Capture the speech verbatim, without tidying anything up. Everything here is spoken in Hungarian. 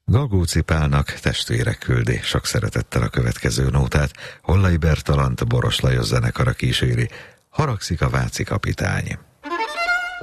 Galgóci Pálnak testvérek küldi sok szeretettel a következő nótát. Hollai Bertalant Boros Lajos zenekara kíséri. Haragszik a váci kapitány.